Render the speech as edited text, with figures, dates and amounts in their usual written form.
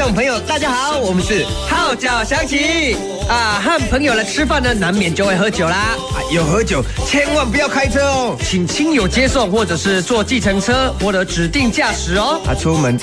众朋友，大家好，我们是号角响起啊！和朋友来吃饭呢，难免就会喝酒啦。有喝酒，千万不要开车哦，请亲友接送或者是坐计程车或者指定驾驶哦。出门